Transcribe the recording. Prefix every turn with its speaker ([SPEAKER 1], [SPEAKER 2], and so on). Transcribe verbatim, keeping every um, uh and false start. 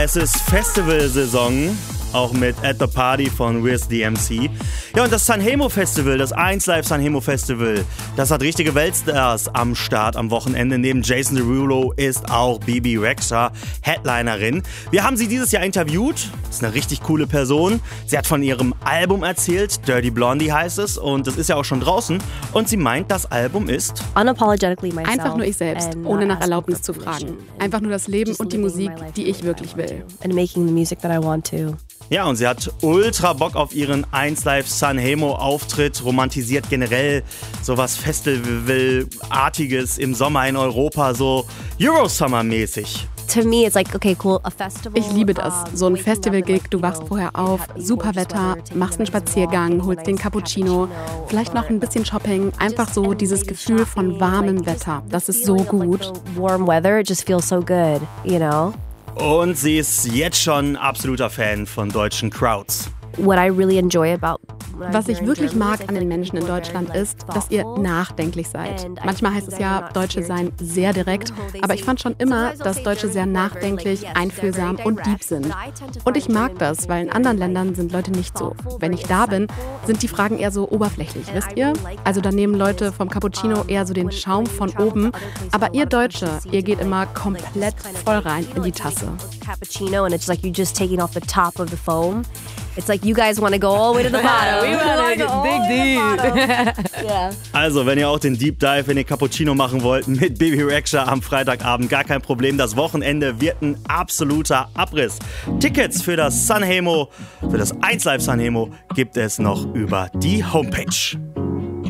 [SPEAKER 1] Ja, es ist Festivalsaison, auch mit At The Party von Wiz D M C. Ja, und das Sanremo Festival, das eins Live Sanremo Festival, das hat richtige Weltstars am Start am Wochenende. Neben Jason Derulo ist auch Bebe Rexha Headlinerin. Wir haben sie dieses Jahr interviewt. Das ist eine richtig coole Person. Sie hat von ihrem Album erzählt, Dirty Blondie heißt es, und das ist ja auch schon draußen. Und sie meint, das Album ist
[SPEAKER 2] einfach nur ich selbst, ohne nach Erlaubnis zu fragen. Einfach nur das Leben und die Musik, die ich wirklich will.
[SPEAKER 1] Ja, und sie hat ultra Bock auf ihren eins Live Sanremo Auftritt, romantisiert generell sowas Festival-artiges im Sommer in Europa, so Eurosummer-mäßig.
[SPEAKER 2] Ich liebe das. So ein Festival-Gig, du wachst vorher auf, super Wetter, machst einen Spaziergang, holst den Cappuccino, vielleicht noch ein bisschen Shopping, einfach so dieses Gefühl von warmem Wetter. Das ist so gut.
[SPEAKER 1] Und sie ist jetzt schon absoluter Fan von deutschen Crowds.
[SPEAKER 2] Was ich wirklich mag an den Menschen in Deutschland ist, dass ihr nachdenklich seid. Manchmal heißt es ja, Deutsche seien sehr direkt, aber ich fand schon immer, dass Deutsche sehr nachdenklich, einfühlsam und deep sind. Und ich mag das, weil in anderen Ländern sind Leute nicht so. Wenn ich da bin, sind die Fragen eher so oberflächlich, wisst ihr? Also da nehmen Leute vom Cappuccino eher so den Schaum von oben, aber ihr Deutsche, ihr geht immer komplett voll rein in die Tasse.
[SPEAKER 3] Cappuccino and it's like you're just taking off the top of the foam. It's like you guys want to go all the way to the bottom. We want to go dig deep. Yeah.
[SPEAKER 1] Also, wenn ihr auch den Deep Dive in den Cappuccino machen wollt mit Bebe Rexha am Freitagabend, gar kein Problem. Das Wochenende wird ein absoluter Abriss. Tickets für das Sanremo, für das eins Live Sanremo gibt es noch über die Homepage.